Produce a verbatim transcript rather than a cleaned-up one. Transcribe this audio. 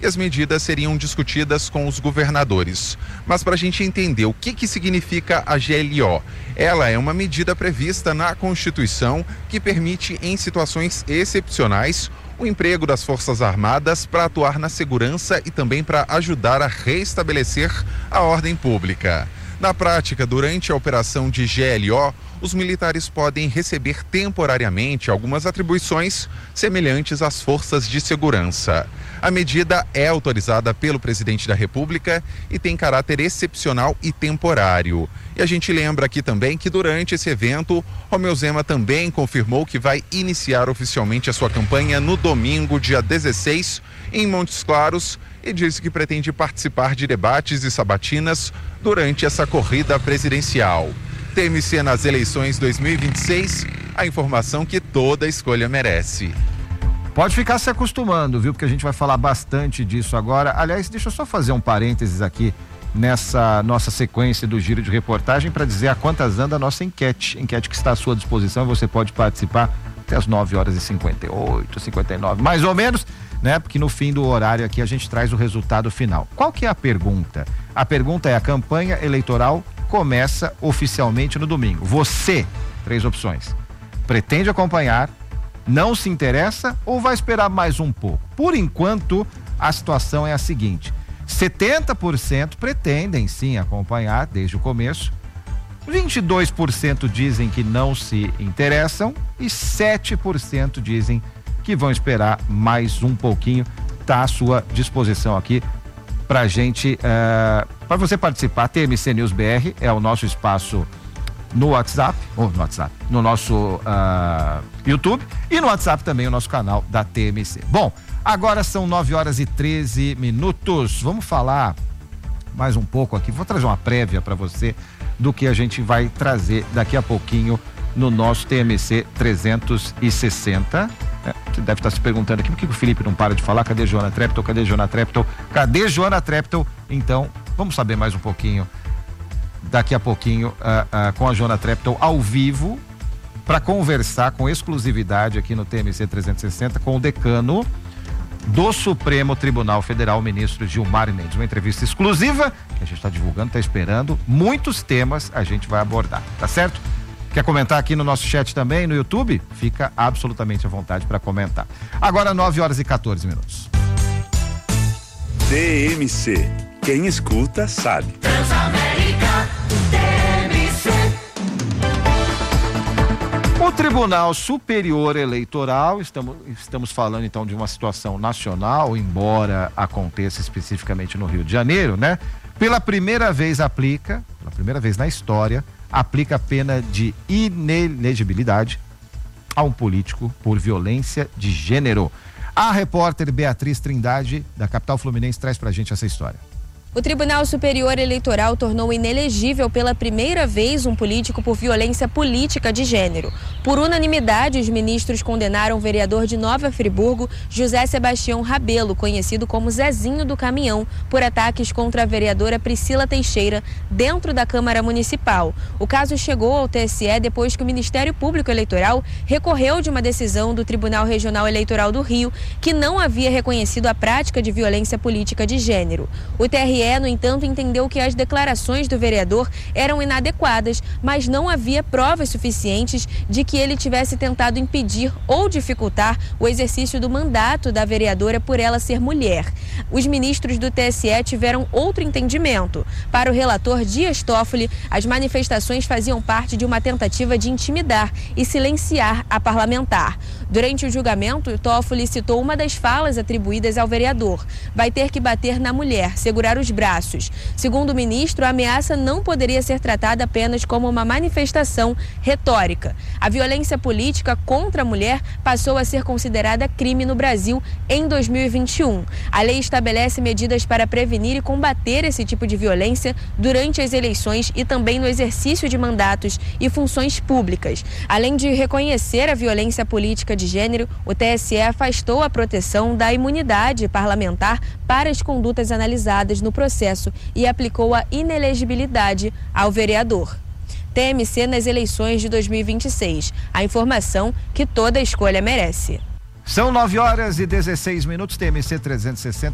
e as medidas seriam discutidas com os governadores. Mas para a gente entender o que, que significa a G L O, ela é uma medida prevista na Constituição que permite, em situações excepcionais, o emprego das Forças Armadas para atuar na segurança e também para ajudar a restabelecer a ordem pública. Na prática, durante a operação de G L O, os militares podem receber temporariamente algumas atribuições semelhantes às forças de segurança. A medida é autorizada pelo presidente da República e tem caráter excepcional e temporário. E a gente lembra aqui também que durante esse evento, Romeu Zema também confirmou que vai iniciar oficialmente a sua campanha no domingo, dia dezesseis, em Montes Claros, e disse que pretende participar de debates e sabatinas durante essa corrida presidencial. T M C nas eleições dois mil e vinte e seis, a informação que toda escolha merece. Pode ficar se acostumando, viu? Porque a gente vai falar bastante disso agora. Aliás, deixa eu só fazer um parênteses aqui nessa nossa sequência do giro de reportagem para dizer a quantas anda a nossa enquete. Enquete que está à sua disposição, você pode participar até as nove horas e cinquenta e oito, cinquenta e nove, mais ou menos, né? Porque no fim do horário aqui a gente traz o resultado final. Qual que é a pergunta? A pergunta é: a campanha eleitoral começa oficialmente no domingo. Você, três opções, pretende acompanhar, não se interessa ou vai esperar mais um pouco? Por enquanto, a situação é a seguinte: setenta por cento pretendem sim acompanhar desde o começo, vinte e dois por cento dizem que não se interessam e sete por cento dizem que vão esperar mais um pouquinho. Tá à sua disposição aqui pra gente, uh, para você participar. T M C News B R é o nosso espaço no WhatsApp, ou no WhatsApp, no nosso uh, YouTube, e no WhatsApp também o nosso canal da T M C. Bom, agora são nove horas e treze minutos. Vamos falar mais um pouco aqui, vou trazer uma prévia para você do que a gente vai trazer daqui a pouquinho no nosso T M C trezentos e sessenta. É, você deve estar se perguntando aqui por que o Felipe não para de falar. Cadê Joana Treptow? Cadê Joana Treptow? Cadê Joana Treptow? Então, vamos saber mais um pouquinho daqui a pouquinho uh, uh, com a Joana Treptow ao vivo para conversar com exclusividade aqui no T M C trezentos e sessenta com o decano do Supremo Tribunal Federal, o ministro Gilmar Mendes. Uma entrevista exclusiva que a gente está divulgando, está esperando. Muitos temas a gente vai abordar, tá certo? Quer comentar aqui no nosso chat também, no YouTube? Fica absolutamente à vontade para comentar. Agora nove horas e quatorze minutos. T M C. Quem escuta sabe. Transamérica, T M C. O Tribunal Superior Eleitoral, estamos, estamos falando então de uma situação nacional, embora aconteça especificamente no Rio de Janeiro, né? Pela primeira vez aplica, pela primeira vez na história, aplica a pena de inelegibilidade a um político por violência de gênero. A repórter Beatriz Trindade, da capital fluminense, traz pra gente essa história. O Tribunal Superior Eleitoral tornou inelegível pela primeira vez um político por violência política de gênero. Por unanimidade, os ministros condenaram o vereador de Nova Friburgo, José Sebastião Rabelo, conhecido como Zezinho do Caminhão, por ataques contra a vereadora Priscila Teixeira dentro da Câmara Municipal. O caso chegou ao T S E depois que o Ministério Público Eleitoral recorreu de uma decisão do Tribunal Regional Eleitoral do Rio, que não havia reconhecido a prática de violência política de gênero. O T R E, no entanto, entendeu que as declarações do vereador eram inadequadas, mas não havia provas suficientes de que ele tivesse tentado impedir ou dificultar o exercício do mandato da vereadora por ela ser mulher. Os ministros do T S E tiveram outro entendimento. Para o relator Dias Toffoli, as manifestações faziam parte de uma tentativa de intimidar e silenciar a parlamentar. Durante o julgamento, Toffoli citou uma das falas atribuídas ao vereador: vai ter que bater na mulher, segurar os braços. Segundo o ministro, a ameaça não poderia ser tratada apenas como uma manifestação retórica. A violência política contra a mulher passou a ser considerada crime no Brasil em dois mil e vinte e um. A lei estabelece medidas para prevenir e combater esse tipo de violência durante as eleições e também no exercício de mandatos e funções públicas. Além de reconhecer a violência política de gênero, o T S E afastou a proteção da imunidade parlamentar para as condutas analisadas no processo e aplicou a inelegibilidade ao vereador. T M C nas eleições de dois mil e vinte e seis. A informação que toda escolha merece. São nove horas e dezesseis minutos, T M C trezentos e sessenta.